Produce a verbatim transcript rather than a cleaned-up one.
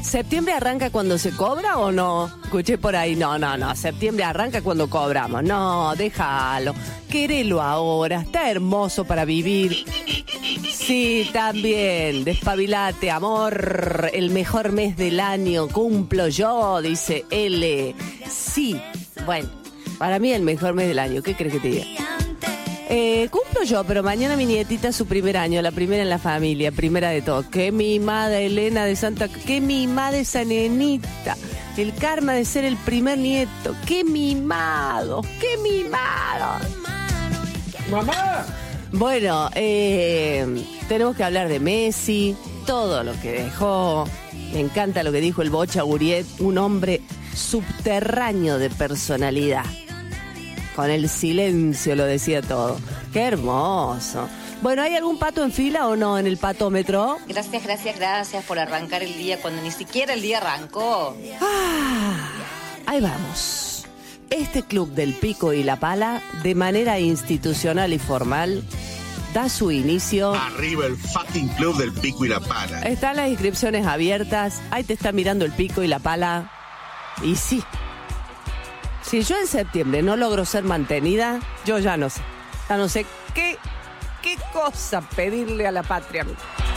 ¿Septiembre arranca cuando se cobra o no? Escuché por ahí, no, no, no, septiembre arranca cuando cobramos. No, déjalo, querelo ahora, está hermoso para vivir. Sí, también, despabilate, amor, el mejor mes del año, cumplo yo, dice L. Sí, bueno, para mí el mejor mes del año, ¿qué crees que te diga? Eh, cumplo yo, pero mañana mi nietita su primer año, la primera en la familia, primera de todo. Qué mimada Elena de Santa, qué mimada esa nenita. El karma de ser el primer nieto, qué mimado, qué mimado. ¡Mamá! Bueno, eh, tenemos que hablar de Messi, todo lo que dejó. Me encanta lo que dijo el Bocha Guriet, un hombre subterráneo de personalidad. Con el silencio lo decía todo. ¡Qué hermoso! Bueno, ¿hay algún pato en fila o no en el patómetro? Gracias, gracias, gracias por arrancar el día cuando ni siquiera el día arrancó. Ah, ahí vamos. Este club del pico y la pala, de manera institucional y formal, da su inicio. Arriba el fucking club del pico y la pala. Están las inscripciones abiertas. Ahí te está mirando el pico y la pala. Y sí. Si yo en septiembre no logro ser mantenida, yo ya no sé. Ya no sé qué, qué cosa pedirle a la patria.